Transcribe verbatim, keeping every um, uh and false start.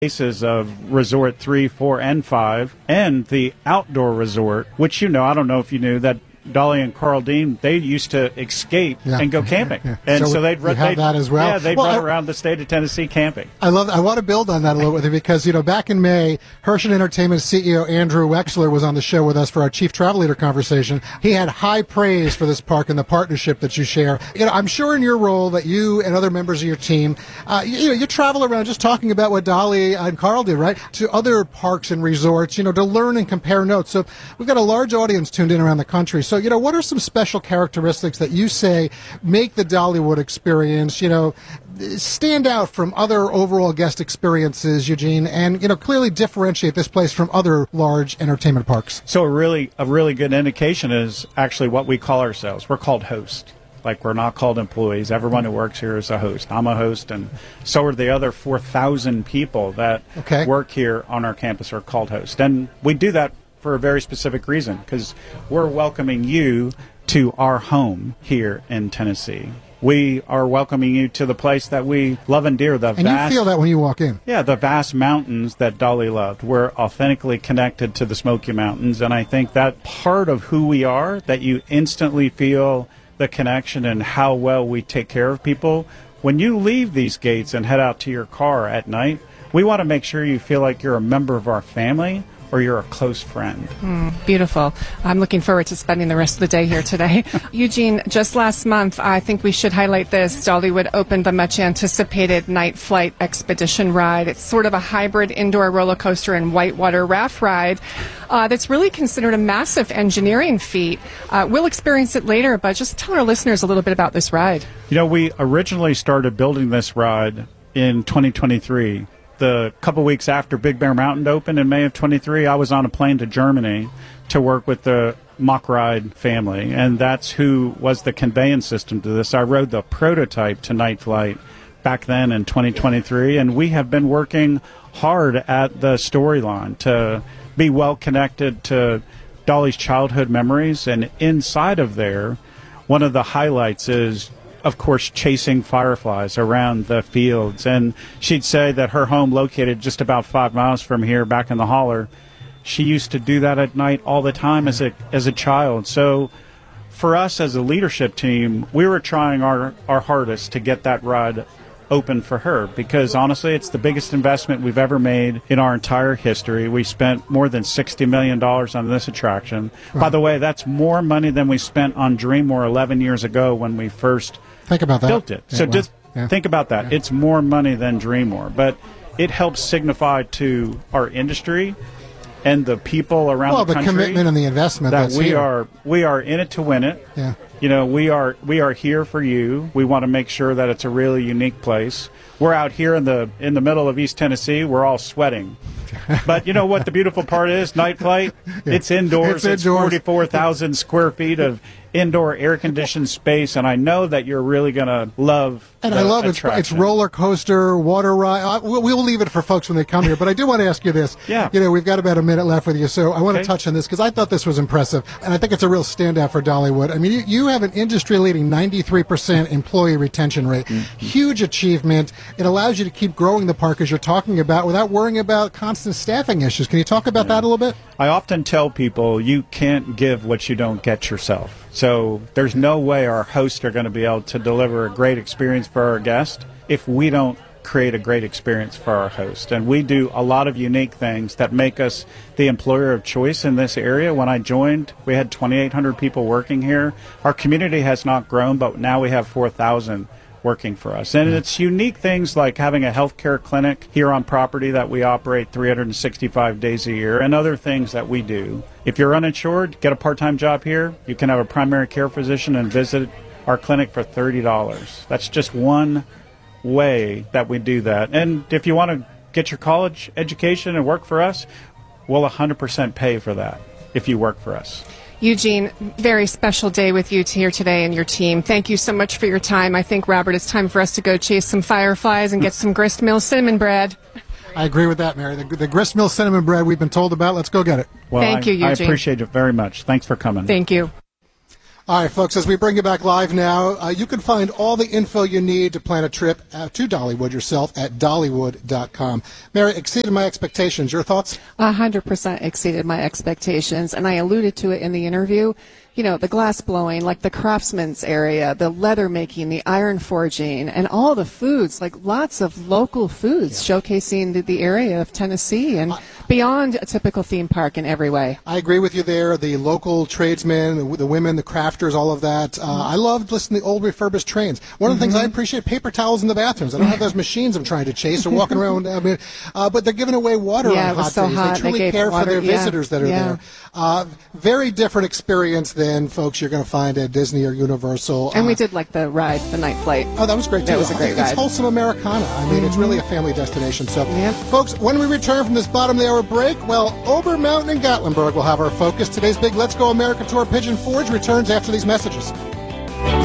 Bases of Resort three, four, and five, and the outdoor resort, which, you know, I don't know if you knew that Dolly and Carl Dean, they used to escape yeah. and go camping. Yeah. And so, so they'd run they'd, that as well. Yeah, they'd well, run I, around the state of Tennessee camping. I love I want to build on that a little bit because, you know, back in May, Hershon Entertainment C E O Andrew Wexler was on the show with us for our Chief Travel Leader conversation. He had high praise for this park and the partnership that you share. You know, I'm sure in your role that you and other members of your team, uh, you, you know, you travel around just talking about what Dolly and Carl did, right, to other parks and resorts, you know, to learn and compare notes. So we've got a large audience tuned in around the country. So, you know, what are some special characteristics that you say make the Dollywood experience, you know, stand out from other overall guest experiences, Eugene, and, you know, clearly differentiate this place from other large entertainment parks? So a really, a really good indication is actually what we call ourselves. We're called host. Like, we're not called employees. Everyone who works here is a host. I'm a host, and so are the other four thousand people that okay. work here on our campus are called host. And we do that for a very specific reason, because we're welcoming you to our home here in Tennessee. We are welcoming you to the place that we love and dear. The and vast, you feel that when you walk in. Yeah, the vast mountains that Dolly loved. We're authentically connected to the Smoky Mountains, and I think that part of who we are, that you instantly feel the connection and how well we take care of people. When you leave these gates and head out to your car at night, we want to make sure you feel like you're a member of our family or you're a close friend. Mm, beautiful. I'm looking forward to spending the rest of the day here today. Eugene, just last month, I think we should highlight this. Dollywood opened the much-anticipated Night Flight Expedition ride. It's sort of a hybrid indoor roller coaster and whitewater raft ride uh, that's really considered a massive engineering feat. Uh, we'll experience it later, but just tell our listeners a little bit about this ride. You know, we originally started building this ride in twenty twenty-three. The couple weeks after Big Bear Mountain opened in May of twenty-three, I was on a plane to Germany to work with the Mock Ride family, and that's who was the conveyance system to this. I rode the prototype to Night Flight back then in twenty twenty-three, and we have been working hard at the storyline to be well connected to Dolly's childhood memories, and inside of there, one of the highlights is, of course, chasing fireflies around the fields. And she'd say that her home, located just about five miles from here back in the holler, she used to do that at night all the time as a as a child. So for us as a leadership team, we were trying our, our hardest to get that ride open for her, because honestly, it's the biggest investment we've ever made in our entire history. We spent more than sixty million dollars on this attraction. Wow. By the way, that's more money than we spent on Dreammore eleven years ago when we first Think about that. built it. Yeah, so well, just yeah. think about that. Yeah. It's more money than Dreammore, but it helps signify to our industry and the people around well, the country, the commitment and the investment that that's we here. are we are in it to win it. Yeah. You know, we are we are here for you. We want to make sure that it's a really unique place. We're out here in the in the middle of East Tennessee. We're all sweating. But you know what the beautiful part is? Night Flight, yeah. it's indoors. It's, it's indoors. forty-four thousand square feet of indoor air-conditioned space, and I know that you're really going to love And the I love it. attraction. It's roller coaster, water ride. I, we'll, we'll leave it for folks when they come here, but I do want to ask you this. Yeah. You know, we've got about a minute left with you, so I want Okay. to touch on this because I thought this was impressive, and I think it's a real standout for Dollywood. I mean, you, you have an industry-leading ninety-three percent employee retention rate. Mm-hmm. Huge achievement. It allows you to keep growing the park, as you're talking about, without worrying about constant staffing issues. Can you talk about yeah. that a little bit? I often tell people you can't give what you don't get yourself. So there's no way our hosts are going to be able to deliver a great experience for our guests if we don't create a great experience for our host. And we do a lot of unique things that make us the employer of choice in this area. When I joined, we had twenty-eight hundred people working here. Our community has not grown, but now we have four thousand working for us. And it's unique things like having a healthcare clinic here on property that we operate three hundred sixty-five days a year, and other things that we do. If you're uninsured, get a part-time job here. You can have a primary care physician and visit our clinic for thirty dollars. That's just one way that we do that. And if you want to get your college education and work for us, we'll one hundred percent pay for that if you work for us. Eugene, very special day with you here today and your team. Thank you so much for your time. I think, Robert, it's time for us to go chase some fireflies and get some grist mill cinnamon bread. I agree with that, Mary. The, the grist mill cinnamon bread we've been told about, let's go get it. Well, Thank I, you, Eugene. I appreciate it very much. Thanks for coming. Thank you. All right, folks, as we bring you back live now, uh, you can find all the info you need to plan a trip uh, to Dollywood yourself at dollywood dot com. Mary, exceeded my expectations. Your thoughts? one hundred percent exceeded my expectations, and I alluded to it in the interview. You know, the glass blowing, like the craftsman's area, the leather making, the iron forging, and all the foods, like lots of local foods yeah. showcasing the, the area of Tennessee and I, beyond a typical theme park in every way. I agree with you there. The local tradesmen, the, the women, the crafters, all of that. Uh, mm-hmm. I loved listening to old refurbished trains. One of the mm-hmm. things I appreciate, paper towels in the bathrooms. I don't have those machines I'm trying to chase or walking around. I mean, uh, but they're giving away water yeah, on hot so days. Hot. They truly they care water, for their yeah. visitors that are yeah. there. Uh, very different experience than folks you're going to find at Disney or Universal. And uh, we did like the ride, the night flight. Oh, that was great, too. That was a great it's ride. It's wholesome Americana. I mean, mm-hmm. it's really a family destination. So, yep. folks, when we return from this bottom of the hour break, well, Ober Mountain and Gatlinburg will have our focus. Today's big Let's Go America Tour Pigeon Forge returns after these messages.